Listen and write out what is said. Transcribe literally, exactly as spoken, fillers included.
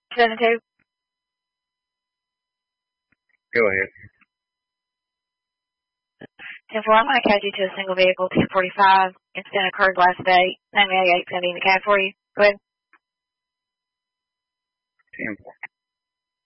seven two. Go ahead. ten four, I'm going to catch you to a single vehicle, ten forty-five. Incident occurred last day. nine eight eight, sending the cab for you. Go ahead. ten four.